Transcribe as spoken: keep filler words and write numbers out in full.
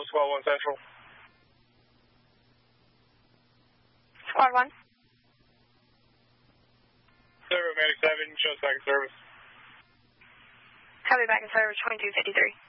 Squad one Central. Squad one. Server Medic seven, shows back in service. Copy, back in service, twenty-two fifty-three.